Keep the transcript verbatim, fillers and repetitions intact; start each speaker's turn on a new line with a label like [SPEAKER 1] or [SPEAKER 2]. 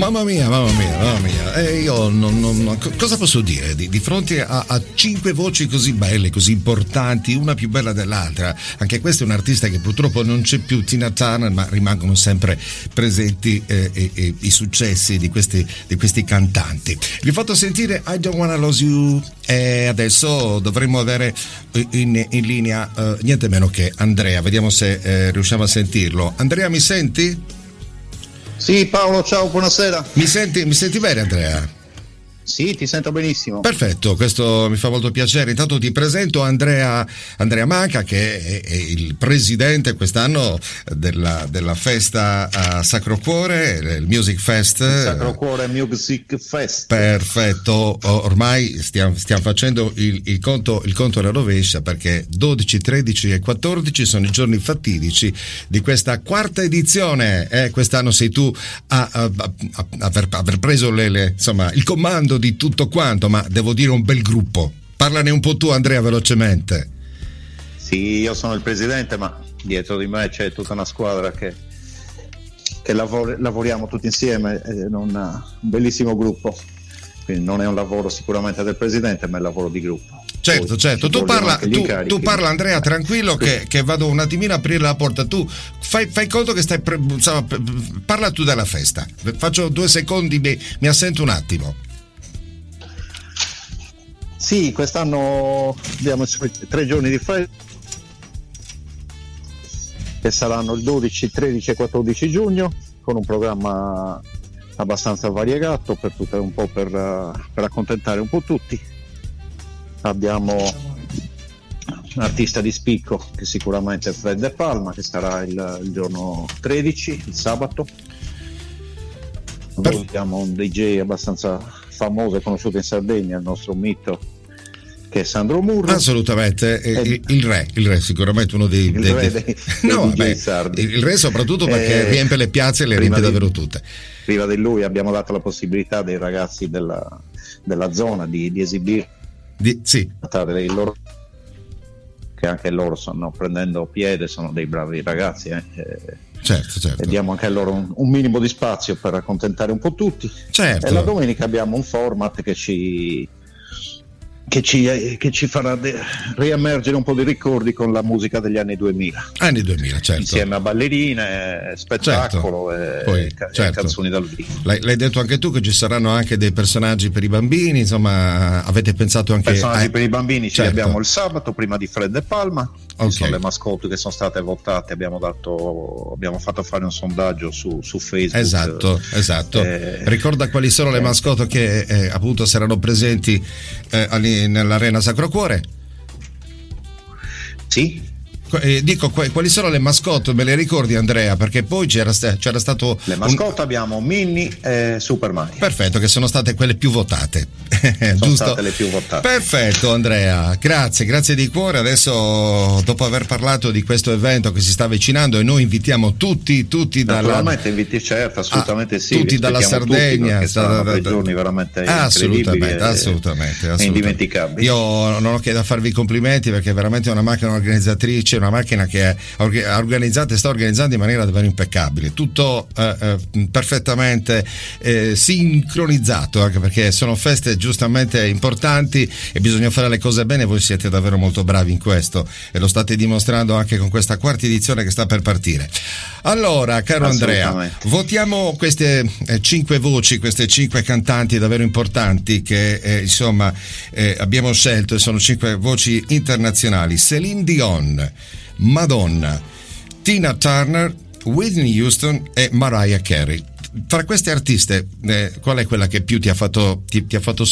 [SPEAKER 1] Mamma mia, mamma mia, mamma mia. E io non, non, cosa posso dire di, di fronte a, a cinque voci così belle, così importanti, una più bella dell'altra. Anche questa è un artista che purtroppo non c'è più, Tina Turner, ma rimangono sempre presenti eh, eh, eh, i successi di questi, di questi cantanti. Vi ho fatto sentire I Don't Wanna Lose You e adesso dovremmo avere in, in linea eh, niente meno che Andrea. Vediamo se eh, riusciamo a sentirlo. Andrea, mi senti?
[SPEAKER 2] Sì, Paolo, ciao, buonasera.
[SPEAKER 1] Mi senti, mi senti bene, Andrea?
[SPEAKER 2] Sì, ti sento benissimo.
[SPEAKER 1] Perfetto, questo mi fa molto piacere. Intanto ti presento Andrea, Andrea Maca, che è, è il presidente quest'anno della, della festa a Sacro Cuore, il Music Fest.
[SPEAKER 2] Il Sacro Cuore Music Fest.
[SPEAKER 1] Perfetto, ormai stiamo, stiamo facendo il, il, conto, il conto alla rovescia, perché dodici, tredici e quattordici sono i giorni fatidici di questa quarta edizione. Eh, quest'anno sei tu a, a, a, a aver, aver preso le, le, insomma, il comando di tutto quanto, ma devo dire un bel gruppo. Parlane un po' tu, Andrea, velocemente.
[SPEAKER 2] Sì, io sono il presidente, ma dietro di me c'è tutta una squadra che, che lavor- lavoriamo tutti insieme, è un, un bellissimo gruppo. Quindi non è un lavoro sicuramente del presidente, ma è un lavoro di gruppo.
[SPEAKER 1] Certo,
[SPEAKER 2] Poi
[SPEAKER 1] certo, tu parla, tu, tu parla Andrea, tranquillo, che, che vado un attimino a aprire la porta. Tu fai, fai conto che stai pre- insomma, parla tu della festa. Faccio due secondi, mi, mi assento un attimo.
[SPEAKER 2] Sì, quest'anno abbiamo tre giorni di festa che saranno il dodici, tredici e quattordici giugno, con un programma abbastanza variegato per tutto, un po' per, per accontentare un po' tutti. Abbiamo un artista di spicco che sicuramente è Fred De Palma, che sarà il, il giorno tredici, il sabato. Noi abbiamo un D J abbastanza famoso e conosciuto in Sardegna, il nostro mito, che è Sandro Murro.
[SPEAKER 1] Assolutamente, e, il, il re, il re sicuramente uno dei,
[SPEAKER 2] il
[SPEAKER 1] dei,
[SPEAKER 2] re
[SPEAKER 1] dei,
[SPEAKER 2] dei,
[SPEAKER 1] no,
[SPEAKER 2] dei
[SPEAKER 1] vabbè,
[SPEAKER 2] sardi.
[SPEAKER 1] Il re soprattutto perché eh, riempie le piazze e le riempie di, davvero tutte.
[SPEAKER 2] Prima di lui abbiamo dato la possibilità dei ragazzi della, della zona di, di esibire
[SPEAKER 1] di, sì.
[SPEAKER 2] dei loro, che anche loro stanno prendendo piede, sono dei bravi ragazzi, eh.
[SPEAKER 1] Certo, certo.
[SPEAKER 2] E diamo anche a loro un, un minimo di spazio per accontentare un po' tutti.
[SPEAKER 1] Certo.
[SPEAKER 2] E la domenica abbiamo un format che ci che ci, che ci farà de- riemergere un po' di ricordi con la musica degli anni duemila.
[SPEAKER 1] Anni duemila, certo.
[SPEAKER 2] Insieme a ballerine, spettacolo,
[SPEAKER 1] certo.
[SPEAKER 2] e,
[SPEAKER 1] Poi,
[SPEAKER 2] ca-
[SPEAKER 1] certo.
[SPEAKER 2] e canzoni dal vivo.
[SPEAKER 1] L'hai, l'hai detto anche tu che ci saranno anche dei personaggi per i bambini, insomma, avete pensato anche
[SPEAKER 2] personaggi
[SPEAKER 1] a...
[SPEAKER 2] per i bambini,
[SPEAKER 1] certo.
[SPEAKER 2] Ce li abbiamo il sabato prima di Fred De Palma.
[SPEAKER 1] Okay.
[SPEAKER 2] Sono le mascotte che sono state votate, abbiamo dato abbiamo fatto fare un sondaggio su, su Facebook.
[SPEAKER 1] Esatto, esatto.
[SPEAKER 2] Eh,
[SPEAKER 1] Ricorda quali sono le
[SPEAKER 2] eh,
[SPEAKER 1] mascotte che eh, appunto saranno presenti eh, nell'Arena Sacro Cuore?
[SPEAKER 2] Sì.
[SPEAKER 1] Eh, dico, quali sono le mascotte, me le ricordi, Andrea? Perché poi c'era, c'era stato
[SPEAKER 2] le mascotte un... abbiamo Minnie e Super Mario.
[SPEAKER 1] Perfetto, che sono state quelle più votate.
[SPEAKER 2] Sono
[SPEAKER 1] Giusto?
[SPEAKER 2] state le più votate.
[SPEAKER 1] Perfetto, Andrea, grazie, grazie di cuore. Adesso, dopo aver parlato di questo evento che si sta avvicinando, e noi invitiamo tutti, tutti dalla...
[SPEAKER 2] Naturalmente inviti, certo, assolutamente ah, sì.
[SPEAKER 1] Tutti dalla Sardegna.
[SPEAKER 2] Tutti, saranno da, da, da, giorni veramente
[SPEAKER 1] assolutamente, assolutamente, assolutamente.
[SPEAKER 2] Indimenticabili.
[SPEAKER 1] Io non ho che da farvi i complimenti, perché veramente è una macchina organizzatrice, una macchina che ha organizzato e sta organizzando in maniera davvero impeccabile, tutto eh, eh, perfettamente eh, sincronizzato, anche perché sono feste giustamente importanti e bisogna fare le cose bene. Voi siete davvero molto bravi in questo e lo state dimostrando anche con questa quarta edizione che sta per partire. Allora, caro Andrea, votiamo queste eh, cinque voci, queste cinque cantanti davvero importanti che eh, insomma eh, abbiamo scelto, e sono cinque voci internazionali: Céline Dion, Madonna, Tina Turner, Whitney Houston e Mariah Carey. Tra queste artiste, eh, qual è quella che più ti ha fatto, ti, ti ha fatto